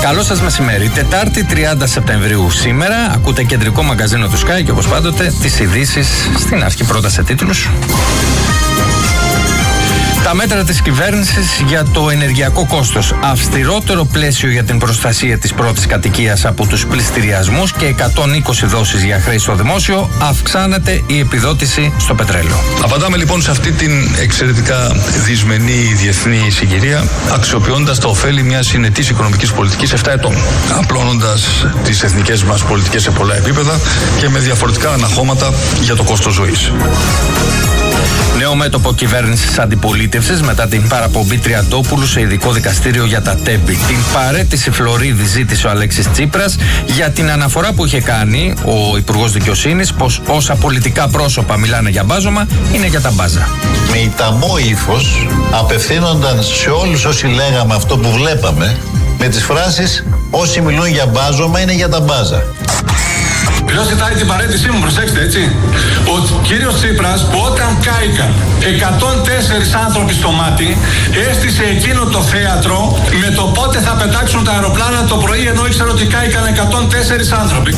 Καλό σας μεσημέρι. Τετάρτη 30 Σεπτεμβρίου σήμερα. Ακούτε κεντρικό μαγκαζίνο του Sky και όπως πάντοτε τις ειδήσεις στην αρχή πρώτα σε τίτλους. Τα μέτρα της κυβέρνησης για το ενεργειακό κόστος. Αυστηρότερο πλαίσιο για την προστασία της πρώτης κατοικίας από τους πληστηριασμούς και 120 δόσεις για χρέη στο δημόσιο. Αυξάνεται η επιδότηση στο πετρέλαιο. Απαντάμε λοιπόν σε αυτή την εξαιρετικά δυσμενή διεθνή συγκυρία, αξιοποιώντας τα ωφέλη μιας συνετής οικονομικής πολιτικής 7 ετών. Απλώνοντας τις εθνικές μας πολιτικές σε πολλά επίπεδα και με διαφορετικά αναχώματα για το κόστος ζωής. Νέο μέτωπο κυβέρνησης αντιπολίτευσης μετά την παραπομπή Τριαντόπουλου σε ειδικό δικαστήριο για τα τέμπη. Την παραίτηση Φλωρίδη ζήτησε ο Αλέξης Τσίπρας για την αναφορά που είχε κάνει ο Υπουργός Δικαιοσύνης πως όσα πολιτικά πρόσωπα μιλάνε για μπάζωμα είναι για τα μπάζα. Με ηταμό ύφος απευθύνονταν σε όλους όσοι λέγαμε αυτό που βλέπαμε με τις φράσεις «Όσοι μιλούν για μπάζωμα είναι για τα μπάζα». Ποιος ζητάει την παραίτησή μου, προσέξτε έτσι. Ο κύριος Τσίπρας που όταν κάηκαν 104 άνθρωποι στο μάτι έστησε εκείνο το θέατρο με το πότε θα πετάξουν τα αεροπλάνα το πρωί ενώ ήξερα ότι κάηκαν 104 άνθρωποι.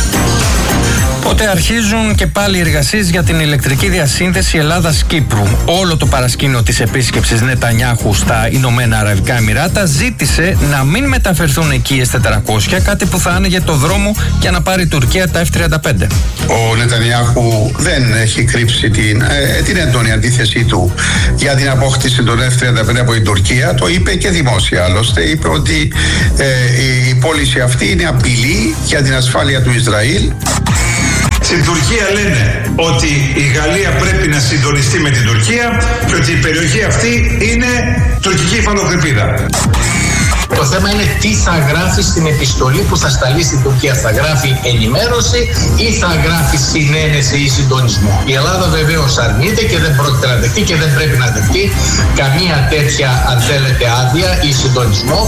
Πότε αρχίζουν και πάλι οι εργασίες για την ηλεκτρική διασύνδεση Ελλάδας-Κύπρου. Όλο το παρασκήνιο της επίσκεψης Νετανιάχου στα Ηνωμένα Αραβικά Εμιράτα ζήτησε να μην μεταφερθούν εκεί S-400, κάτι που θα άνοιγε το δρόμο για να πάρει η Τουρκία τα F-35. Ο Νετανιάχου δεν έχει κρύψει την έντονη αντίθεσή του για την απόκτηση των F-35 από την Τουρκία. Το είπε και δημόσια άλλωστε. Είπε ότι η πώληση αυτή είναι απειλή για την ασφάλεια του Ισραήλ. Στην Τουρκία λένε ότι η Γαλλία πρέπει να συντονιστεί με την Τουρκία και ότι η περιοχή αυτή είναι τουρκική υφαλοκρηπίδα. Το θέμα είναι τι θα γράφει στην επιστολή που θα σταλεί στην Τουρκία. Θα γράφει ενημέρωση ή θα γράφει συνένεση ή συντονισμό. Η Ελλάδα βεβαίως αρνείται και δεν πρόκειται να δεχτεί και δεν πρέπει να δεχτεί καμία τέτοια, αν θέλετε, άδεια ή συντονισμό.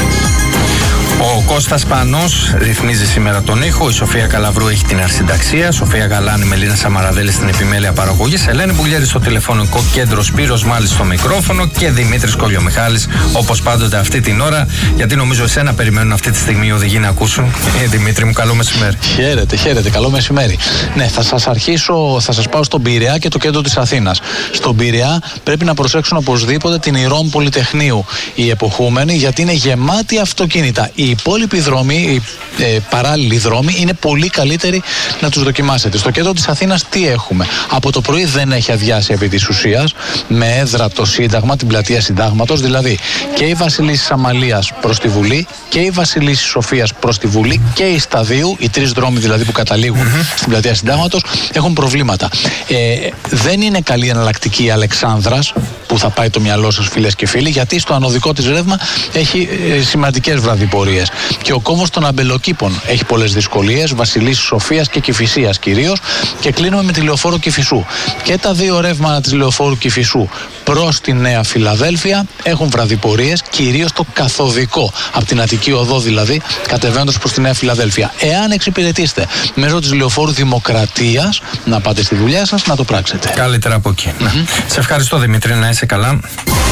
Ο Κώστας Πανός ρυθμίζει σήμερα τον ήχο. Η Σοφία Καλαβρού έχει την αρχισυνταξία. Σοφία Γαλάνη, Μελίνα Σαμαραδέλη στην επιμέλεια παραγωγής. Ελένη Μπουλιέρη στο τηλεφωνικό κέντρο. Σπύρος Μάλης στο μικρόφωνο. Και Δημήτρης Κολιομιχάλης όπως πάντοτε αυτή την ώρα. Γιατί νομίζω εσένα περιμένουν αυτή τη στιγμή οι οδηγοί να ακούσουν. Δημήτρη μου, καλό μεσημέρι. Χαίρετε, καλό μεσημέρι. Ναι, θα σας πάω στον Πειραιά και το κέντρο της Αθήνας. Στον Πειραιά πρέπει να προσέξουν οπωσδήποτε την Ηρών Πολυτεχνείου οι εποχούμενοι, γιατί είναι γεμάτοι αυτοκίνητα. Οι υπόλοιποι δρόμοι, οι παράλληλοι δρόμοι, είναι πολύ καλύτεροι να τους δοκιμάσετε. Στο κέντρο της Αθήνας τι έχουμε? Από το πρωί δεν έχει αδειάσει επί της ουσίας, με έδρα το Σύνταγμα, την πλατεία Συντάγματος, δηλαδή και η Βασιλίσσης Αμαλίας προς τη Βουλή και η Βασιλίσσης Σοφίας προς τη Βουλή και η Σταδίου, οι τρεις δρόμοι δηλαδή που καταλήγουν στην πλατεία Συντάγματος, έχουν προβλήματα. Δεν είναι καλή εναλλακτική η Αλεξάνδρας, που θα πάει το μυαλό σας φίλες και φίλοι, γιατί στο ανωδικό της ρεύμα έχει σημαντικές βραδιπορίες. Και ο κόμβος των Αμπελοκήπων έχει πολλές δυσκολίες, Βασιλίσσης Σοφίας και Κηφισίας κυρίως, και κλείνουμε με τη λεωφόρο Κηφισού. Και τα δύο ρεύματα της λεωφόρου Κηφισού προς τη Νέα Φιλαδέλφια έχουν βραδιπορίες, κυρίως το καθοδικό, από την Αττική Οδό δηλαδή, κατεβαίνοντας προς τη Νέα Φιλαδέλφια. Εάν εξυπηρετήσετε μέσω της λεωφόρου Δημοκρατίας να πάτε στη δουλειά σας, να το πράξετε. Καλύτερα από εκεί. Σε ευχαριστώ Δημήτρη, να είσαι καλά.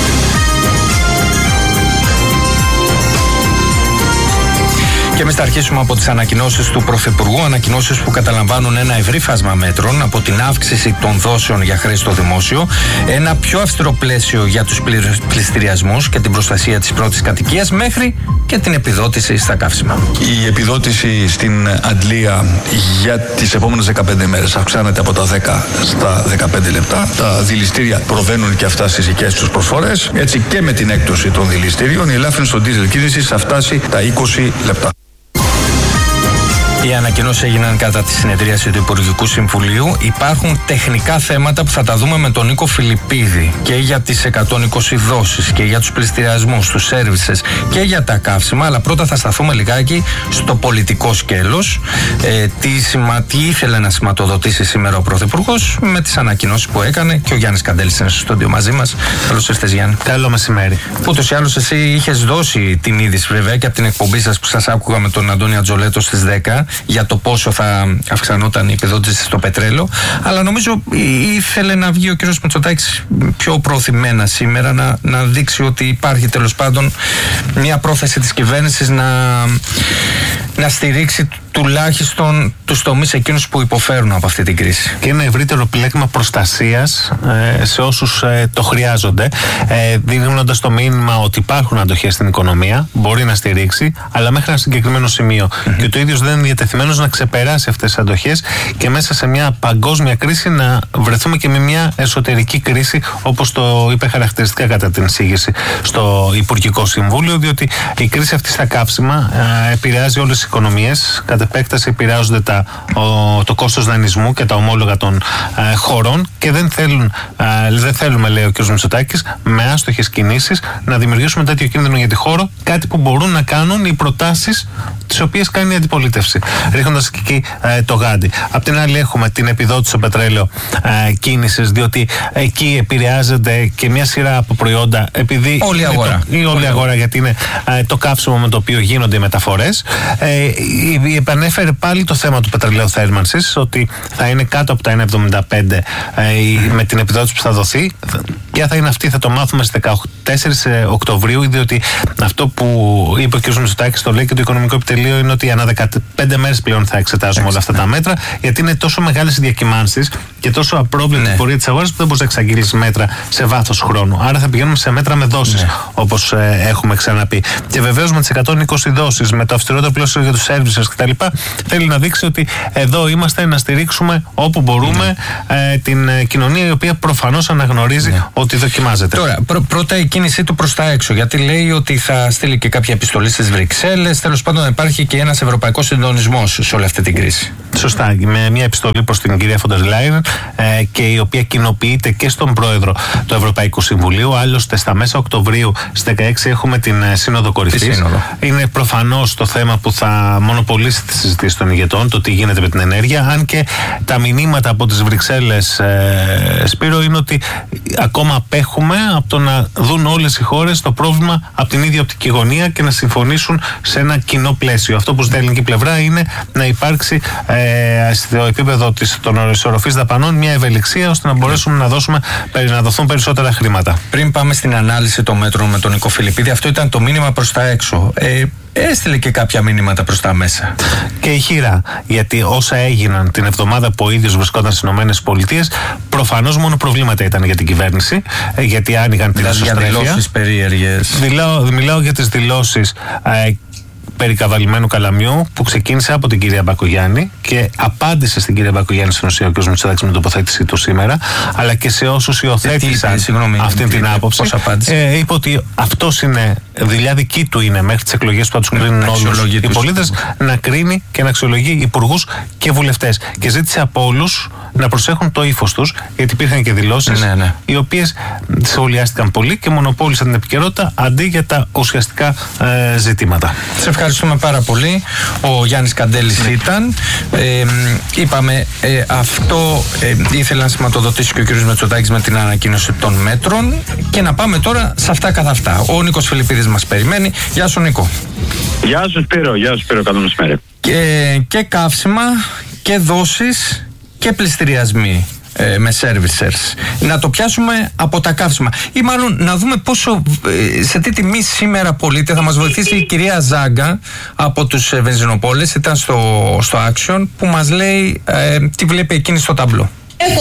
Και εμείς θα αρχίσουμε από τις ανακοινώσεις του Πρωθυπουργού, ανακοινώσεις που καταλαμβάνουν ένα ευρύ φάσμα μέτρων, από την αύξηση των δόσεων για χρέη στο δημόσιο, ένα πιο αυστηρό πλαίσιο για τους πληστηριασμούς και την προστασία της πρώτης κατοικίας, μέχρι και την επιδότηση στα καύσιμα. Η επιδότηση στην αντλία για τις επόμενες 15 μέρες αυξάνεται από τα 10 στα 15 λεπτά. Τα δηληστήρια προβαίνουν και αυτά στις δικές τους προσφορές. Έτσι και με την έκπτωση των δηληστηρίων η ελάφρυνση των ντίζελ κίνησης θα φτάσει τα 20 λεπτά. Οι ανακοινώσεις έγιναν κατά τη συνεδρίαση του Υπουργικού Συμβουλίου. Υπάρχουν τεχνικά θέματα που θα τα δούμε με τον Νίκο Φιλιππίδη, και για τις 120 δόσεις και για τους πληστηριασμούς, τους σέρβισες και για τα καύσιμα. Αλλά πρώτα θα σταθούμε λιγάκι στο πολιτικό σκέλος. Τι ήθελε να σηματοδοτήσει σήμερα ο Πρωθυπουργός με τις ανακοινώσεις που έκανε, και ο Γιάννης Καντέλης είναι στο στούντιο μαζί μας. Καλώς ήρθες, Γιάννη. Καλό μεσημέρι. Ούτως ή άλλως εσύ είχες δώσει την είδηση βέβαια και από την εκπομπή σας που σας άκουγα με τον Αντώνη Ατζολέτο στις 10. για το πόσο θα αυξανόταν η επιδότηση στο πετρέλαιο. Αλλά νομίζω ήθελε να βγει ο κ. Μητσοτάκης πιο προωθημένα σήμερα, να δείξει ότι υπάρχει τέλος πάντων μια πρόθεση της κυβέρνησης να στηρίξει τουλάχιστον τους τομείς εκείνους που υποφέρουν από αυτή την κρίση. Και ένα ευρύτερο πλέγμα προστασίας σε όσους το χρειάζονται, δίνοντας το μήνυμα ότι υπάρχουν αντοχές στην οικονομία, μπορεί να στηρίξει, αλλά μέχρι ένα συγκεκριμένο σημείο. Και ότι ο ίδιος δεν είναι διατεθειμένος να ξεπεράσει αυτές τις αντοχές και μέσα σε μια παγκόσμια κρίση να βρεθούμε και με μια εσωτερική κρίση, όπως το είπε χαρακτηριστικά κατά την εισήγηση στο Υπουργικό Συμβούλιο, διότι η κρίση αυτή στα καύσιμα επηρεάζει όλες τις οικονομίες. Κατ' επέκταση επηρεάζονται το κόστος δανεισμού και τα ομόλογα των χωρών και δεν θέλουμε, λέει ο κ. Μητσοτάκης, με άστοχες κινήσεις να δημιουργήσουμε τέτοιο κίνδυνο για τη χώρα, κάτι που μπορούν να κάνουν οι προτάσεις τις οποίες κάνει η αντιπολίτευση, ρίχνοντας και εκεί το γάντι. Απ' την άλλη έχουμε την επιδότηση στο πετρέλαιο κίνησης, διότι εκεί επηρεάζεται και μια σειρά από προϊόντα, επειδή όλη η αγορά, γιατί είναι το καύσιμο με το οποίο γίνονται οι μεταφορές. Επανέφερε πάλι το θέμα του πετρελαίου θέρμανσης, ότι θα είναι κάτω από τα 1,75 με την επιδότηση που θα δοθεί. Ποια θα είναι αυτή, θα το μάθουμε στις 14 Οκτωβρίου, διότι αυτό που είπε ο κ. Μητσοτάκης, το λέει και το Οικονομικό Επιτελείο, είναι ότι ανά 15 μέρες πλέον θα εξετάζουμε όλα αυτά τα μέτρα, γιατί είναι τόσο μεγάλες οι διακυμάνσεις και τόσο απρόβλεπτη η πορεία της αγοράς που δεν μπορείς να εξαγγείλεις μέτρα σε βάθος χρόνου. Άρα θα πηγαίνουμε σε μέτρα με δόσεις, όπως έχουμε ξαναπεί. Και βεβαίως με τις 120 δόσεις, με το αυστηρότερο πλαίσιο για τους services κτλ., θέλει να δείξει ότι εδώ είμαστε να στηρίξουμε όπου μπορούμε την κοινωνία, η οποία προφανώς αναγνωρίζει ότι δοκιμάζεται. Τώρα, πρώτα η κίνησή του προς τα έξω, γιατί λέει ότι θα στείλει και κάποια επιστολή στις Βρυξέλλες. Τέλος πάντων, υπάρχει και ένας ευρωπαϊκός συντονισμός σε όλη αυτή την κρίση. Σωστά. Με μια επιστολή προς την κυρία Φοντερ Λάιεν, και η οποία κοινοποιείται και στον πρόεδρο του Ευρωπαϊκού Συμβουλίου. Άλλωστε, στα μέσα Οκτωβρίου, στις 16, έχουμε την Σύνοδο Κορυφής. Είναι προφανώς το θέμα που θα μονοπολίσει τη συζήτηση των ηγετών, το τι γίνεται με την ενέργεια. Αν και τα μηνύματα από τις Βρυξέλλες, Σπύρο, είναι ότι ακόμα απέχουμε από το να δουν όλες οι χώρες το πρόβλημα από την ίδια οπτική γωνία και να συμφωνήσουν σε ένα κοινό πλαίσιο. Αυτό που ζητάει η ελληνική πλευρά είναι να υπάρξει στο επίπεδο των ισορροφής δαπανών μια ευελιξία, ώστε να μπορέσουμε να δοθούν περισσότερα χρήματα. Πριν πάμε στην ανάλυση των μέτρων με τον Νίκο Φιλιππίδη, αυτό ήταν το μήνυμα προς τα έξω. Έστειλε και κάποια μήνυματα προς τα μέσα. Και ηχηρά, γιατί όσα έγιναν την εβδομάδα που ο ίδιος βρισκόταν στις ΗΠΑ, προφανώς μόνο προβλήματα ήταν για την κυβέρνηση, γιατί άνοιγαν την εσωστρέφεια. Για δηλώσεις περίεργες. Μιλάω για τις δηλώσεις περί καβαλημένου καλαμιού που ξεκίνησε από την κυρία Μπακογιάννη και απάντησε στην κυρία Μπακογιάννη στην ουσία ο κ. Μητσοτάκης με την τοποθέτησή του σήμερα, αλλά και σε όσους υιοθέτησαν αυτή την άποψη. Είπε ότι αυτός είναι, δουλειά δική του είναι μέχρι τις εκλογές που θα τους κρίνουν όλους οι πολίτες, να κρίνει και να αξιολογεί υπουργούς και βουλευτές. Και ζήτησε από όλους να προσέχουν το ύφος τους, γιατί υπήρχαν και δηλώσεις οι οποίες σχολιάστηκαν πολύ και μονοπόλησαν την επικαιρότητα αντί για τα ουσιαστικά ζητήματα. Σε ευχαριστούμε πάρα πολύ. Ο Γιάννης Καντέλης ήταν. Είπαμε αυτό ήθελε να σηματοδοτήσει και ο κ. Μητσοτάκης με την ανακοίνωση των μέτρων. Και να πάμε τώρα σε αυτά καθ' αυτά. Ο Νίκος Φιλιππίδης μας περιμένει. Γεια σου, Νίκο. Γεια σου, Σπύρο. Καλό μεσημέρι. Και καύσιμα και δόσεις και πληστηριασμοί με servicers. Να το πιάσουμε από τα καύσιμα. Ή μάλλον να δούμε πόσο, σε τι τιμή σήμερα πωλείται. Θα μας βοηθήσει η κυρία Ζάγκα από τους βενζινοπόλες. Ήταν στο Action που μας λέει τι βλέπει εκείνη στο ταμπλό. Έχω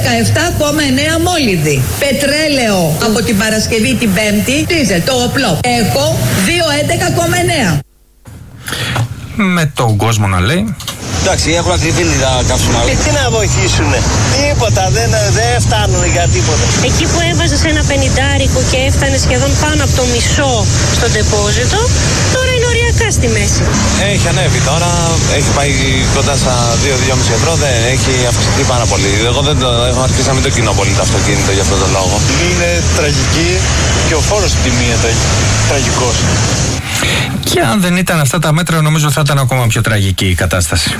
2,17,9 μόλιδη. Πετρέλαιο από την Παρασκευή την Πέμπτη. Δίζελ, το όπλο. Έχω 2,11,9. Με τον κόσμο να λέει. Εντάξει, έχουν ακριβήνει τα καύσιμα. Και τι να βοηθήσουνε. Τίποτα, δεν φτάνουν για τίποτα. Εκεί που έβαζες ένα 50 και έφτανε σχεδόν πάνω από το μισό στο ντεπόζιτο, τώρα είναι οριακά στη μέση. Έχει ανέβει τώρα, έχει πάει κοντά στα 2-2,5 ευρώ, δεν έχει αυξηθεί πάρα πολύ. Εγώ δεν έχω αρχίσει να μην το κοινώ πολύ το αυτοκίνητο για αυτόν τον λόγο. Η τιμή είναι τραγική και ο φόρος στην τιμή είναι τραγικός. Και αν δεν ήταν αυτά τα μέτρα, νομίζω θα ήταν ακόμα πιο τραγική η κατάσταση.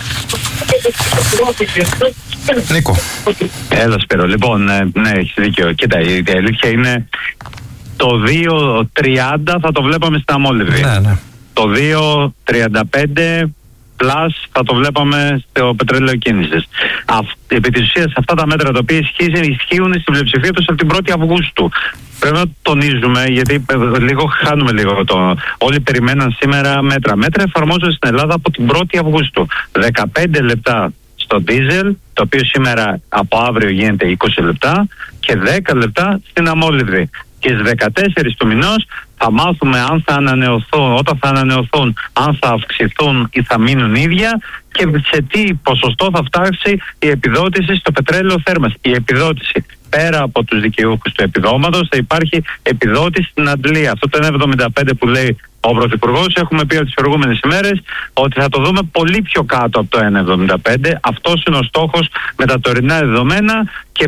Νίκο. Έλα, Σπύρο. Λοιπόν, ναι, έχεις δίκιο. Κοίτα, η αλήθεια είναι το 2,30 θα το βλέπαμε στα μόλιβη. Ναι. Το 2,35 πλάς θα το βλέπαμε στο πετρέλαιο κίνησης. Επί της ουσίας αυτά τα μέτρα τα οποία ισχύουν στην πλειοψηφία τους από την 1η Αυγούστου. Πρέπει να τονίζουμε, γιατί χάνουμε λίγο όλοι περιμέναν σήμερα μέτρα. Μέτρα εφαρμόζονται στην Ελλάδα από την 1η Αυγούστου. 15 λεπτά στο ντίζελ, το οποίο σήμερα από αύριο γίνεται 20 λεπτά, και 10 λεπτά στην αμόλυβδη. Και στις 14 του μηνός θα μάθουμε αν θα ανανεωθούν, όταν θα ανανεωθούν, αν θα αυξηθούν ή θα μείνουν ίδια και σε τι ποσοστό θα φτάσει η επιδότηση στο πετρέλαιο θέρμανσης. Η επιδότηση, πέρα από τους δικαιούχους του επιδόματος, θα υπάρχει επιδότηση στην αντλία. Αυτό το 1,75 που λέει ο Πρωθυπουργός, έχουμε πει από τις προηγούμενες ημέρες ότι θα το δούμε πολύ πιο κάτω από το 1,75. Αυτός είναι ο στόχος με τα τωρινά δεδομένα και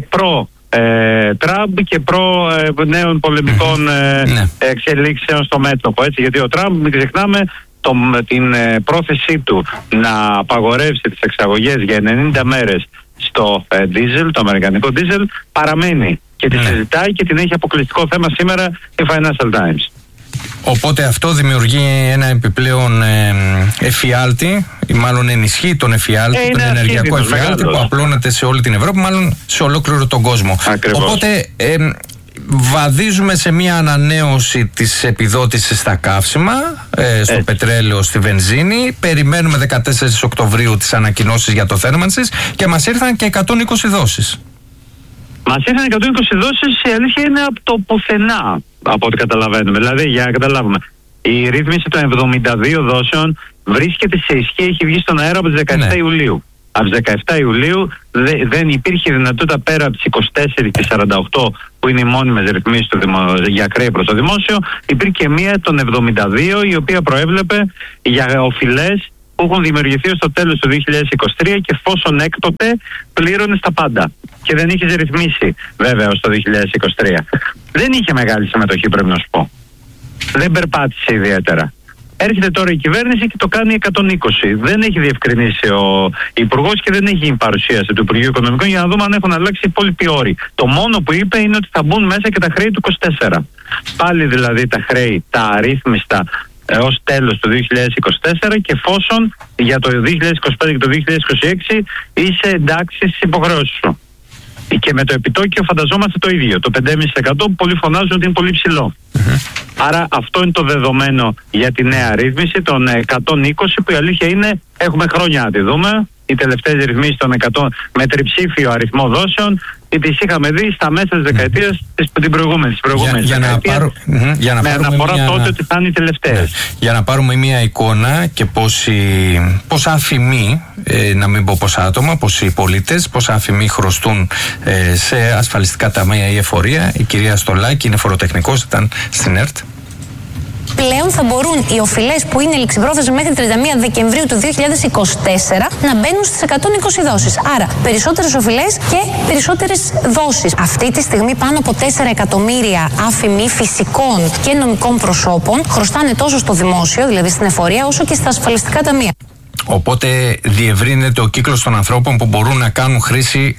Τραμπ και νέων πολεμικών εξελίξεων στο μέτωπο. Έτσι, γιατί ο Τραμπ, μην ξεχνάμε, την πρόθεσή του να απαγορεύσει τις εξαγωγές για 90 μέρες στο ντίζελ, το αμερικανικό ντίζελ, παραμένει και τη συζητάει και την έχει αποκλειστικό θέμα σήμερα η Financial Times. Οπότε αυτό δημιουργεί ένα επιπλέον εφιάλτη, ή μάλλον ενισχύει τον εφιάλτη, τον ενεργειακό εφιάλτη που απλώνεται σε όλη την Ευρώπη, μάλλον σε ολόκληρο τον κόσμο. Ακριβώς. Οπότε βαδίζουμε σε μια ανανέωση της επιδότησης στα καύσιμα, στο πετρέλαιο, στη βενζίνη. Περιμένουμε 14 Οκτωβρίου τις ανακοινώσεις για το θέρμανσης και μας ήρθαν και 120 δόσεις. Μας ήρθαν 120 δόσεις, η αλήθεια είναι από το πουθενά, από ό,τι καταλαβαίνουμε. Δηλαδή, για να καταλάβουμε, η ρύθμιση των 72 δόσεων βρίσκεται σε ισχύ, έχει βγει στον αέρα από τις 17 Ιουλίου. Από τις 17 Ιουλίου δεν υπήρχε δυνατότητα πέρα από τις 24 και 48 που είναι οι μόνιμες ρυθμίσεις για χρέη προς το δημόσιο. Υπήρχε μία των 72 η οποία προέβλεπε για οφειλές που έχουν δημιουργηθεί στο τέλος του 2023 και εφόσον έκτοτε πλήρωνε στα πάντα. Και δεν είχε ρυθμίσει βέβαια ως το 2023. Δεν είχε μεγάλη συμμετοχή, πρέπει να σου πω. Δεν περπάτησε ιδιαίτερα. Έρχεται τώρα η κυβέρνηση και το κάνει 120. Δεν έχει διευκρινίσει ο Υπουργός και δεν έχει παρουσίαση του Υπουργείου Οικονομικών για να δούμε αν έχουν αλλάξει οι υπόλοιποι όροι. Το μόνο που είπε είναι ότι θα μπουν μέσα και τα χρέη του 24. Πάλι δηλαδή τα χρέη, τα αρρύθμιστα ως τέλος του 2024 και εφόσον για το 2025 και το 2026 είσαι εντάξει στις υποχρεώσεις σου. Και με το επιτόκιο φανταζόμαστε το ίδιο, το 5,5% που πολλοί φωνάζουν ότι είναι πολύ ψηλό. Άρα αυτό είναι το δεδομένο για τη νέα ρύθμιση των 120 που η αλήθεια είναι έχουμε χρόνια να τη δούμε. Οι τελευταίες ρυθμίσεις των 100 με τριψήφιο αριθμό δόσεων τις είχαμε δει στα μέσα της δεκαετίας την προηγούμενη με αναφορά τότε ότι θα είναι οι τελευταίες. Για να πάρουμε μια εικόνα και πόσα αφημοί, να μην πω πόσα άτομα, πόσοι πολίτες, πόσα αφημοί χρωστούν σε ασφαλιστικά ταμεία ή εφορία. Η κυρία Στολάκη είναι φοροτεχνικός, ήταν στην ΕΡΤ. Πλέον θα μπορούν οι οφειλές που είναι ληξιπρόθεσμες μέχρι 31 Δεκεμβρίου του 2024 να μπαίνουν στις 120 δόσεις. Άρα περισσότερες οφειλές και περισσότερες δόσεις. Αυτή τη στιγμή πάνω από 4 εκατομμύρια άφημοι φυσικών και νομικών προσώπων χρωστάνε τόσο στο δημόσιο, δηλαδή στην εφορία, όσο και στα ασφαλιστικά ταμεία. Οπότε διευρύνεται ο κύκλος των ανθρώπων που μπορούν να κάνουν χρήση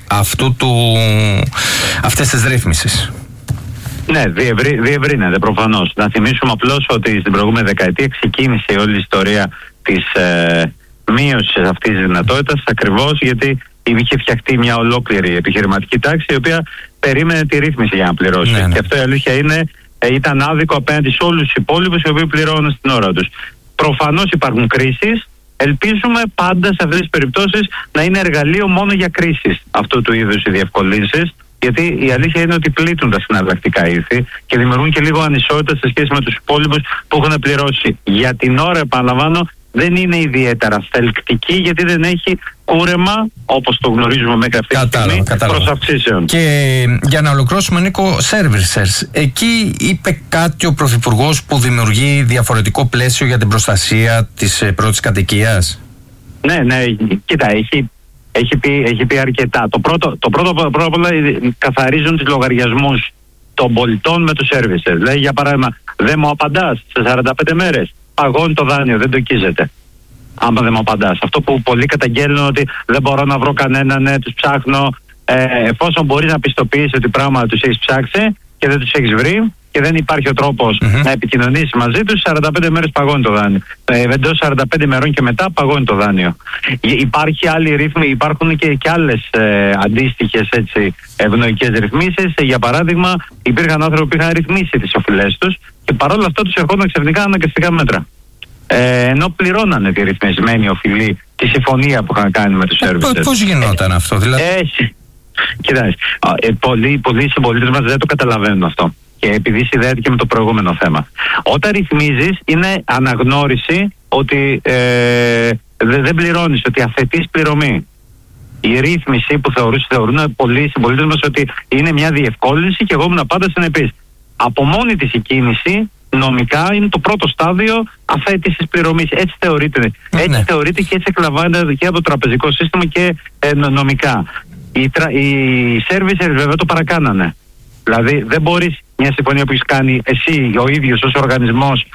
αυτές τις ρύθμισης. Ναι, διευρύνεται προφανώς. Να θυμίσουμε απλώς ότι στην προηγούμενη δεκαετία ξεκίνησε όλη η ιστορία της μείωσης αυτής της δυνατότητας ακριβώς γιατί είχε φτιαχτεί μια ολόκληρη επιχειρηματική τάξη η οποία περίμενε τη ρύθμιση για να πληρώσει. Ναι. Και αυτό η αλήθεια είναι ήταν άδικο απέναντι σε όλους τους υπόλοιπους οι οποίοι πληρώνουν στην ώρα τους. Προφανώς υπάρχουν κρίσεις. Ελπίζουμε πάντα σε αυτές τις περιπτώσεις να είναι εργαλείο μόνο για κρίσεις αυτού του είδους οι διευκολύνσεις. Γιατί η αλήθεια είναι ότι πλήττουν τα συναλλακτικά ήθη και δημιουργούν και λίγο ανισότητα σε σχέση με τους υπόλοιπους που έχουν πληρώσει. Για την ώρα, επαναλαμβάνω, δεν είναι ιδιαίτερα θελκτική γιατί δεν έχει κούρεμα, όπως το γνωρίζουμε μέχρι αυτή τη στιγμή, προς αυξήσεων. Και για να ολοκληρώσουμε, Νίκο, servicers. Εκεί είπε κάτι ο Πρωθυπουργός που δημιουργεί διαφορετικό πλαίσιο για την προστασία της πρώτης κατοικίας. Ναι, κοίτα, έχει πει αρκετά. Το πρώτο απ' όλα καθαρίζουν τους λογαριασμούς των πολιτών με τους services. Δηλαδή, για παράδειγμα, δεν μου απαντάς σε 45 μέρες. Παγώνει το δάνειο, δεν το οικίζεται. Άμα δεν μου απαντάς. Αυτό που πολλοί καταγγέλνουν ότι δεν μπορώ να βρω κανέναν, τους ψάχνω. Εφόσον μπορείς να πιστοποιήσεις ότι πράγμα τους έχεις ψάξει και δεν τους έχεις βρει, και δεν υπάρχει ο τρόπος να επικοινωνήσει μαζί τους, 45 μέρες παγώνει το δάνειο. Εντός 45 ημερών και μετά παγώνει το δάνειο. Υπάρχει άλλη ρύθμιση, υπάρχουν και άλλες αντίστοιχες ευνοϊκές ρυθμίσεις. Για παράδειγμα, υπήρχαν άνθρωποι που είχαν ρυθμίσει τις οφειλές τους και παρόλα αυτά τους ερχόταν ξαφνικά αναγκαστικά μέτρα. Ενώ πληρώνανε τη ρυθμισμένη οφειλή, τη συμφωνία που είχαν κάνει με τους services. Πώς γινόταν αυτό, δηλαδή? Κοιτάξτε, πολλοί συμπολίτες μας δεν το καταλαβαίνουν αυτό. Και επειδή συνδέεται και με το προηγούμενο θέμα. Όταν ρυθμίζεις, είναι αναγνώριση ότι δεν πληρώνεις, ότι αθετείς πληρωμή. Η ρύθμιση που θεωρούν πολλοί συμπολίτες μας ότι είναι μια διευκόλυνση και εγώ ήμουν πάντα συνεπής. Από μόνη της η κίνηση νομικά είναι το πρώτο στάδιο αθέτησης πληρωμής. Έτσι θεωρείται. Έτσι θεωρείται και έτσι εκλαμβάνεται και από το τραπεζικό σύστημα και νομικά. Οι servicers βέβαια το παρακάνανε. Δηλαδή δεν μπορείς μια συμφωνία που έχεις κάνει εσύ ο ίδιος ως οργανισμός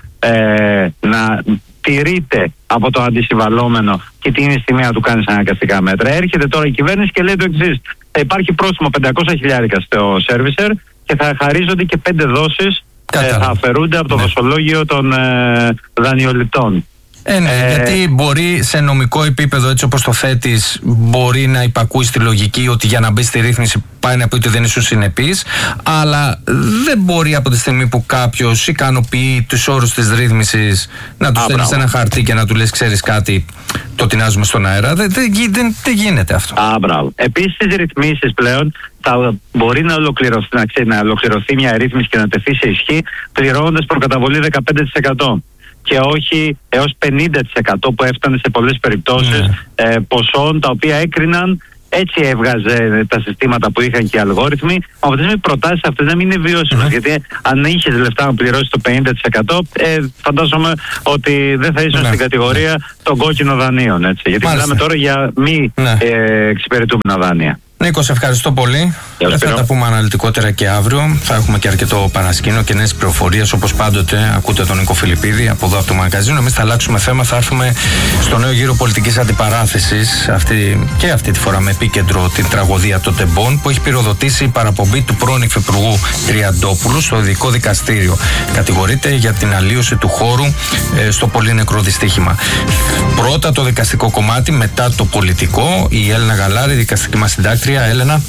να τηρείται από το αντισυμβαλόμενο και τι είναι στη μία του κάνεις αναγκαστικά μέτρα. Έρχεται τώρα η κυβέρνηση και λέει το εξής: θα υπάρχει πρόστιμο 500.000 στο servicer και θα χαρίζονται και 5 δόσεις θα αφαιρούνται από το δοσολόγιο των δανειοληπτών. Γιατί μπορεί σε νομικό επίπεδο, έτσι όπως το θέτεις, μπορεί να υπακούει στη λογική ότι για να μπει στη ρύθμιση πάει να πει ότι δεν ήσουν συνεπής, αλλά δεν μπορεί από τη στιγμή που κάποιος ικανοποιεί τους όρους της ρύθμισης να του στέλνεις ένα χαρτί και να του λες ξέρεις κάτι, το τεινάζουμε στον αέρα. Δεν γίνεται αυτό. Μπράβο. Επίσης στις ρυθμίσεις πλέον θα μπορεί να ολοκληρωθεί μια ρύθμιση και να τεθεί σε ισχύ πληρώνοντας προκαταβολή 15%. Και όχι έως 50% που έφτανε σε πολλές περιπτώσεις ποσών τα οποία έκριναν. Έτσι έβγαζε τα συστήματα που είχαν και οι αλγόριθμοι. Από τη στιγμή προτάσεις αυτές να μην είναι βιώσιμες. Γιατί αν είχες λεφτά να πληρώσεις το 50%, φαντάζομαι ότι δεν θα ήσουν στην κατηγορία των κόκκινων δανείων. Έτσι. Γιατί μιλάμε τώρα για μη εξυπηρετούμενα δάνεια. Νίκο, σε ευχαριστώ πολύ. Θα τα πούμε αναλυτικότερα και αύριο. Θα έχουμε και αρκετό παρασκήνιο και νέες πληροφορίες. Όπως πάντοτε, ακούτε τον Νίκο Φιλιππίδη από εδώ από το μαγκαζίνο. Εμείς θα αλλάξουμε θέμα. Θα έρθουμε στο νέο γύρο πολιτικής αντιπαράθεσης. Και αυτή τη φορά με επίκεντρο την τραγωδία των Τεμπών, που έχει πυροδοτήσει η παραπομπή του πρώην Υφυπουργού Τριαντόπουλου στο ειδικό δικαστήριο. Κατηγορείται για την αλλίωση του χώρου στο πολύ νεκρό δυστύχημα. Πρώτα το δικαστικό κομμάτι, μετά το πολιτικό. Η Έλενα Γαλάρη, δικαστική μας συντάκτρια. Έλενα.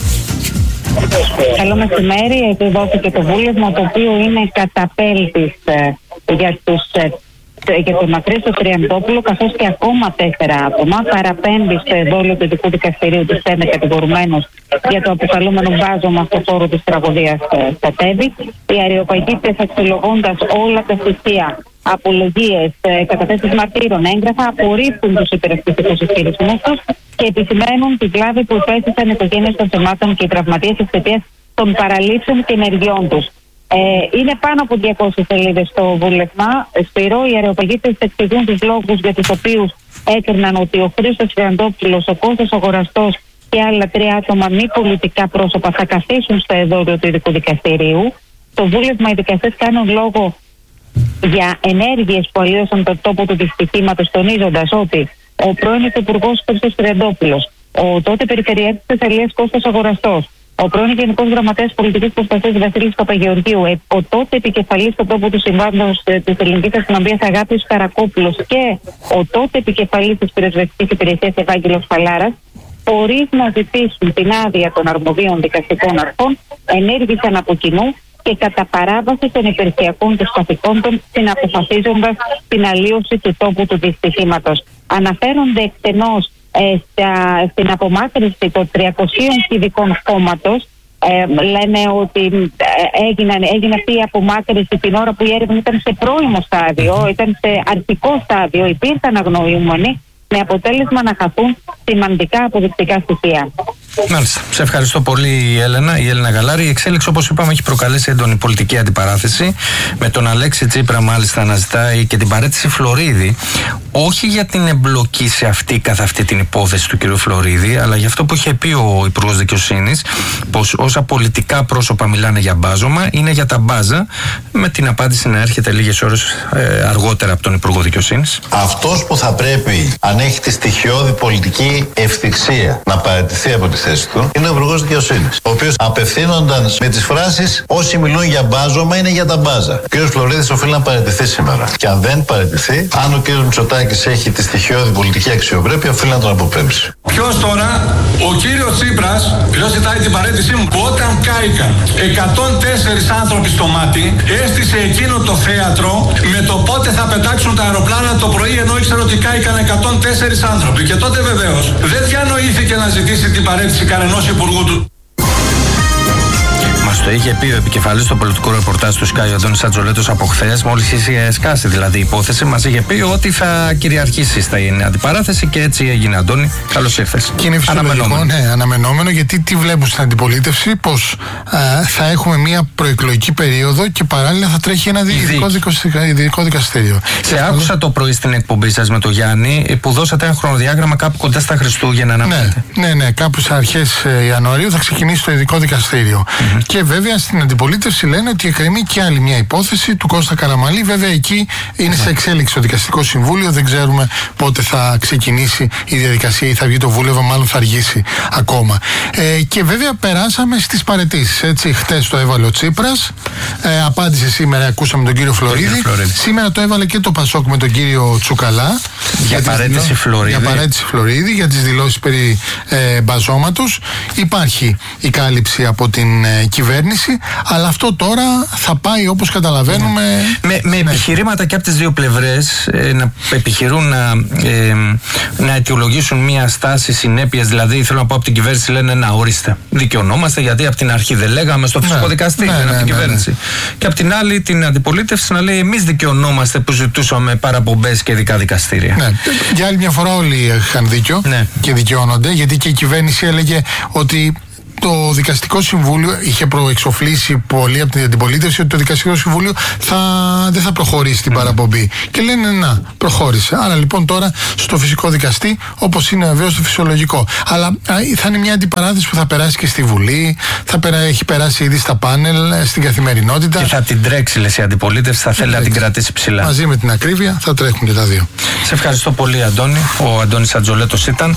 Καλό μεσημέρι. Εκδόθηκε το βούλευμα, το οποίο είναι καταπέλτης για τον Μακρύστο Τριαντόπουλο, καθώς και ακόμα 4 άτομα. Παραπέμπει στο εδόλιο του ειδικού δικαστηρίου του ΣΕΝΕ κατηγορουμένος για το αποκαλούμενο μπάζωμα στο χώρο της τραγωδίας στα Τέμπη. Οι αριοπαγίτες, αξιολογώντας όλα τα στοιχεία, απολογίες, καταθέσεις μαρτύρων, έγγραφα, απορρίπτουν τους υπερασπιστικούς ισχυρισμούς τους και επισημαίνουν τη βλάβη που υπέστησαν οι οικογένειες των θεμάτων και οι τραυματίες εξαιτίας των παραλήψεων και ενεργειών τους. Είναι πάνω από 200 σελίδες το βούλευμα. Σπυρό, οι αεροπαγίτες εξηγούν τους λόγους για τους οποίους έκριναν ότι ο Χρήστος Τριαντόπουλος, ο Κώστας Αγοραστός και άλλα 3 άτομα μη πολιτικά πρόσωπα θα καθίσουν στο εδόλιο του ειδικού δικαστηρίου. Το βούλευμα, οι δικαστές κάνουν λόγο για ενέργειες που αλλίωσαν τον τόπο του δυστυχήματος, τονίζοντας ότι ο πρώην Υπουργός Χρήστος Τριαντόπουλος, ο τότε Περιφερειάρχης της Αλίας Κώστας Αγοραστός, ο πρώην Γενικός Γραμματέας Πολιτικής Προστασίας Βασίλης Παπαγεωργίου, ο τότε επικεφαλής στον τόπο του Συμβάντος της Ελληνικής Αστυνομίας Αγάπης Καρακόπουλος και ο τότε επικεφαλής της Πυροσβεστικής Υπηρεσίας Ευάγγελος Φαλάρας, χωρίς να ζητήσουν την άδεια των αρμοδίων δικαστικών αρχών, ενέργησαν από κοινού και κατά παράβαση των υπηρεσιακών τους καθηκόντων, συναποφασίζοντας την αλλίωση του τόπου του δυστυχήματος. Αναφέρονται εκτενώς στην απομάκρυνση των 300 κυβικών χώματος. Λένε ότι έγινε αυτή η απομάκρυνση την ώρα που η έρευνα ήταν σε πρώιμο στάδιο, ήταν σε αρχικό στάδιο, υπήρχαν αγνοούμενοι, με αποτέλεσμα να χαθούν σημαντικά αποδεικτικά στοιχεία. Μάλιστα. Σε ευχαριστώ πολύ, Έλενα. Η Έλενα Γαλάρη. Η εξέλιξη, όπως είπαμε, έχει προκαλέσει έντονη πολιτική αντιπαράθεση. Με τον Αλέξη Τσίπρα, μάλιστα, να ζητάει και την παραίτηση Φλωρίδη. Όχι για την εμπλοκή σε καθ' αυτή την υπόθεση του κ. Φλωρίδη, αλλά για αυτό που είχε πει ο Υπουργός Δικαιοσύνης, πως όσα πολιτικά πρόσωπα μιλάνε για μπάζωμα, είναι για τα μπάζα, με την απάντηση να έρχεται λίγες ώρες αργότερα από τον Υπουργό Δικαιοσύνης. Αυτός που θα πρέπει, αν έχει τη στοιχειώδη πολιτική ευθυξία, να παραιτηθεί από τη θέση του είναι ο Υπουργός Δικαιοσύνης, ο οποίος απευθύνονταν με τις φράσεις «Όσοι μιλούν για μπάζωμα είναι για τα μπάζα». Ο κ. Φλωρίδης οφείλει να παραιτηθεί σήμερα. Και αν δεν παραιτηθεί, αν ο κ. Μητσοτάκης έχει τη στοιχειώδη πολιτική αξιοπρέπεια, οφείλει να τον αποπέμψει. Ποιος τώρα, ο κύριος Τσίπρας, ποιος ζητάει την παραίτησή μου, που όταν κάηκαν 104 άνθρωποι στο μάτι, έστησε εκείνο το θέατρο με το πότε θα πετάξουν τα αεροπλάνα το πρωί, ενώ ήξερε ότι κάηκαν 104 άνθρωποι. Και τότε βεβαίως δεν διανοήθηκε να ζητήσει την παραίτηση κανενός υπουργού του. Μας το είχε πει ο επικεφαλής του πολιτικού ρεπορτάζ του Sky, ο Αντώνης Ατζολέτος, από χθες, μόλις είχε σκάσει δηλαδή η υπόθεση, μας είχε πει ότι θα κυριαρχήσει στην αντιπαράθεση και έτσι έγινε, Αντώνη. Καλώς ήρθες. Και είναι φυσιολογικό, αναμενόμενο, γιατί τι βλέπουν στην αντιπολίτευση, πως θα έχουμε μια προεκλογική περίοδο και παράλληλα θα τρέχει ένα ειδικό δικαστήριο. Σε άκουσα το πρωί στην εκπομπή σας με τον Γιάννη που δώσατε ένα χρονοδιάγραμμα κάπου κοντά στα Χριστούγεννα. Ναι, κάπου στις αρχές Ιανουαρίου θα ξεκινήσει το ειδικό δικαστήριο. Και βέβαια στην αντιπολίτευση λένε ότι εκκρεμεί και άλλη μια υπόθεση του Κώστα Καραμανλή. Βέβαια εκεί είναι σε εξέλιξη το δικαστικό συμβούλιο. Δεν ξέρουμε πότε θα ξεκινήσει η διαδικασία ή θα βγει το βούλευμα, μάλλον θα αργήσει ακόμα. Και βέβαια περάσαμε στις παραιτήσεις. Έτσι, χτες το έβαλε ο Τσίπρας, απάντησε σήμερα, ακούσαμε τον κύριο Φλωρίδη. Σήμερα το έβαλε και το Πασόκ με τον κύριο Τσουκαλά. Για παραίτηση Φλωρίδη, για τις δηλώσεις περί μπαζώματος. Υπάρχει η κάλυψη από την κυβέρνηση, αλλά αυτό τώρα θα πάει, όπως καταλαβαίνουμε, με επιχειρήματα και από τις δύο πλευρές να επιχειρούν να αιτιολογήσουν μια στάση συνέπειας. Δηλαδή θέλω να πω, από την κυβέρνηση λένε να ορίστε, δικαιωνόμαστε γιατί από την αρχή δεν λέγαμε στο φυσικό δικαστήριο, από την κυβέρνηση. Και από την άλλη την αντιπολίτευση να λέει εμείς δικαιωνόμαστε που ζητούσαμε παραπομπές και ειδικά δικαστήρια. Για άλλη μια φορά όλοι είχαν δίκιο και δικαιώνονται, γιατί και η κυβέρνηση έλεγε ότι το δικαστικό συμβούλιο είχε προεξοφλήσει πολύ από την αντιπολίτευση ότι το δικαστικό συμβούλιο δεν θα προχωρήσει την παραπομπή. Και λένε να, προχώρησε. Άρα λοιπόν τώρα στο φυσικό δικαστή, όπως είναι βεβαίως το φυσιολογικό. Αλλά θα είναι μια αντιπαράθεση που θα περάσει και στη Βουλή, έχει περάσει ήδη στα πάνελ, στην καθημερινότητα. Και θα την τρέξει, λες, η αντιπολίτευση, θα θέλει να την κρατήσει ψηλά. Μαζί με την ακρίβεια θα τρέχουν και τα δύο. Σε ευχαριστώ πολύ, Αντώνη. Ο Αντώνης Ατζολέτος ήταν.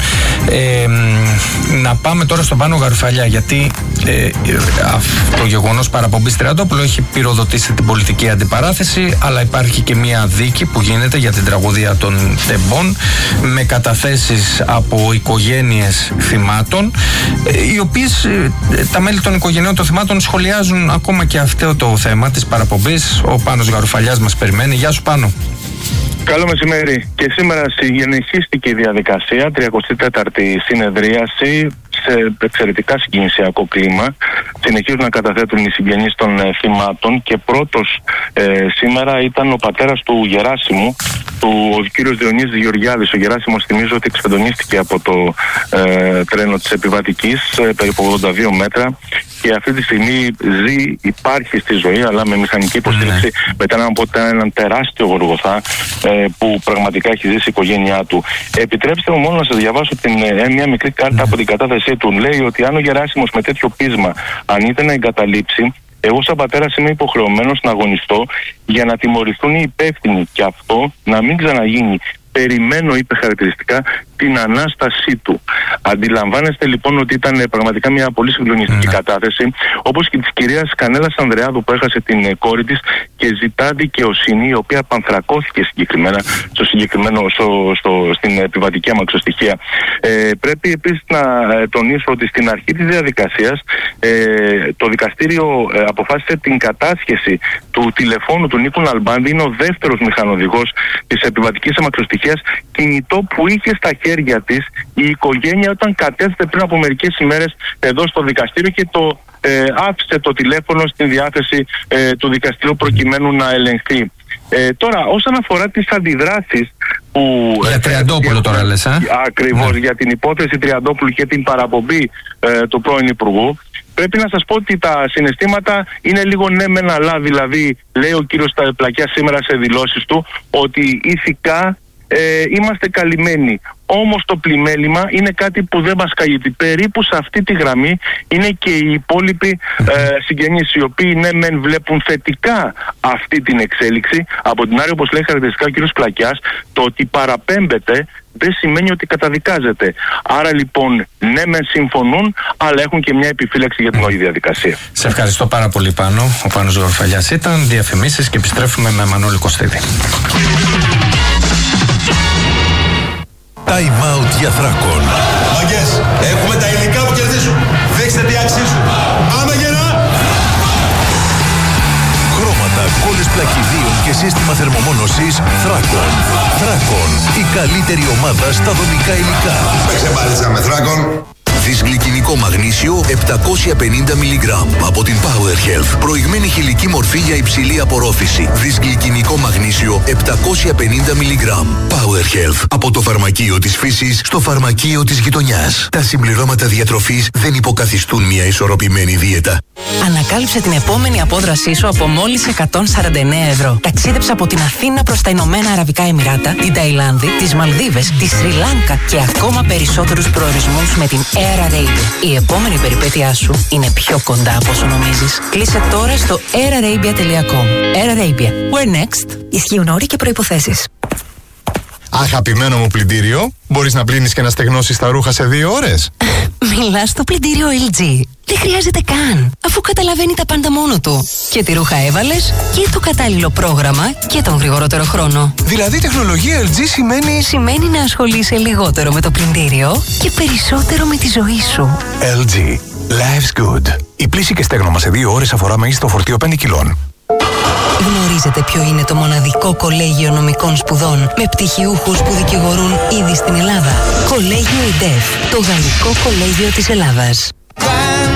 Να πάμε τώρα στον Πάνο Γαρουφαλιά. Γιατί το γεγονός παραπομπής Τριαντόπουλου έχει πυροδοτήσει την πολιτική αντιπαράθεση, αλλά υπάρχει και μια δίκη που γίνεται για την τραγωδία των Τεμπών με καταθέσεις από οικογένειες θυμάτων, οι οποίες τα μέλη των οικογενειών των θυμάτων σχολιάζουν ακόμα και αυτό το θέμα της παραπομπής. Ο Πάνος Γαρουφαλιάς μας περιμένει. Γεια σου, Πάνο. Καλό μεσημέρι. Και σήμερα συνεχίστηκε η διαδικασία, 34η συνεδρίαση, σε εξαιρετικά συγκινησιακό κλίμα. Συνεχίζουν να καταθέτουν οι συγγενείς των θυμάτων και πρώτος σήμερα ήταν ο πατέρας του Γεράσιμου, ο κύριος Διονύσης Γεωργιάδης. Ο Γεράσιμος, θυμίζω ότι εξφεντονίστηκε από το τρένο της επιβατικής, περίπου 82 μέτρα, και αυτή τη στιγμή υπάρχει στη ζωή, αλλά με μηχανική υποστήριξη μετά από έναν τεράστιο γοργοθά που πραγματικά έχει ζήσει η οικογένειά του. Επιτρέψτε μου μόνο να σας διαβάσω μια μικρή κάρτα από την κατάθεσή του. Λέει ότι αν ο Γεράσιμος με τέτοιο πείσμα αρνείται να εγκαταλείψει, εγώ σαν πατέρας είμαι υποχρεωμένος να αγωνιστώ για να τιμωρηθούν οι υπεύθυνοι και αυτό να μην ξαναγίνει. Περιμένω, είπε χαρακτηριστικά, την ανάστασή του. Αντιλαμβάνεστε λοιπόν ότι ήταν πραγματικά μια πολύ συγκλονιστική κατάθεση, όπως και της κυρίας Κανέλας Ανδρεάδου που έχασε την κόρη της και ζητά δικαιοσύνη, η οποία πανθρακώθηκε συγκεκριμένα στην επιβατική αμαξοστοιχεία. Πρέπει επίσης να τονίσω ότι στην αρχή της διαδικασίας το δικαστήριο αποφάσισε την κατάσχεση του τηλεφώνου του Νίκου Ναλμπάντη. Είναι ο δεύτερος μηχανοδηγός της επιβατικής αμαξοστοιχείας, κινητό που είχε στα χέρια της η οικογένεια όταν κατέθεσε πριν από μερικές ημέρες εδώ στο δικαστήριο και το άφησε το τηλέφωνο στην διάθεση του δικαστηρίου προκειμένου να ελεγχθεί. Τώρα, όσον αφορά τις αντιδράσεις που... Για Τριαντόπουλο τώρα λες, Ακριβώς, για την υπόθεση Τριαντόπουλου και την παραπομπή του πρώην Υπουργού, πρέπει να σας πω ότι τα συναισθήματα είναι λίγο ναι μεν αλλά. Δηλαδή, λέει ο κύριος Πλακιάς σήμερα σε δηλώσεις του ότι ηθικά είμαστε καλυμμένοι. Όμως το πλημέλημα είναι κάτι που δεν μας καίγεται. Περίπου σε αυτή τη γραμμή είναι και οι υπόλοιποι συγγενείς, οι οποίοι ναι μεν βλέπουν θετικά αυτή την εξέλιξη. Από την άλλη, όπως λέει χαρακτηριστικά ο κ. Πλακιάς, το ότι παραπέμπεται δεν σημαίνει ότι καταδικάζεται. Άρα λοιπόν ναι μεν συμφωνούν, αλλά έχουν και μια επιφύλαξη για την όλη διαδικασία. Σε ευχαριστώ πάρα πολύ, Πάνο. Ο Πάνος Γορφαλιάς ήταν. Διαφημίσεις και επιστρέφουμε με Μανώλη Κωστίδη. Time out για Θράκον. Μαγκές, έχουμε τα υλικά που κερδίζουν. Δείξτε τι αξίζουν. Πάμε γερά! Χρώματα, κόλλες πλακιδίων και σύστημα θερμομόνωσης Θράκον. Θράκον, η καλύτερη ομάδα στα δομικά υλικά. Παίξε μπάλιτσα με Θράκον. Δυσγλυκινικό μαγνήσιο 750 μιλιγκράμμ από την Power Health. Προηγμένη χηλική μορφή για υψηλή απορρόφηση. Δυσγλυκινικό μαγνήσιο 750 μιλιγκράμμ. Power Health. Από το φαρμακείο της φύσης στο φαρμακείο της γειτονιάς. Τα συμπληρώματα διατροφής δεν υποκαθιστούν μια ισορροπημένη δίαιτα. Ανακάλυψε την επόμενη απόδρασή σου από μόλις 149 ευρώ. Ταξίδεψε από την Αθήνα προς τα Ηνωμένα Αραβικά Εμιράτα, την Ταϊλάνδη, τις Μαλδίβες, τη Σρι Λάνκα και ακόμα περισσότερους προορισμούς με την Air Arabia. Η επόμενη περιπέτειά σου είναι πιο κοντά από όσο νομίζεις. Κλείσε τώρα στο airarabia.com. Air Arabia. Where next? Ισχύουν όροι και προϋποθέσεις. Αγαπημένο μου πλυντήριο, μπορείς να πλύνεις και να στεγνώσεις τα ρούχα σε 2 ώρες. Μιλάς στο πλυντήριο LG. Δεν χρειάζεται καν, αφού καταλαβαίνει τα πάντα μόνο του. Και τη ρούχα έβαλες και το κατάλληλο πρόγραμμα και τον γρηγορότερο χρόνο. Δηλαδή τεχνολογία LG σημαίνει να ασχολείσαι λιγότερο με το πλυντήριο και περισσότερο με τη ζωή σου. LG. Life's good. Η πλύση και στέγνομα σε 2 ώρες αφορά μέγιστο φορτίο 5 κιλών. Γνωρίζετε ποιο είναι το μοναδικό κολέγιο νομικών σπουδών με πτυχιούχους που δικηγορούν ήδη στην Ελλάδα? Κολέγιο ΙΔΕΦ, το γαλλικό κολέγιο της Ελλάδας.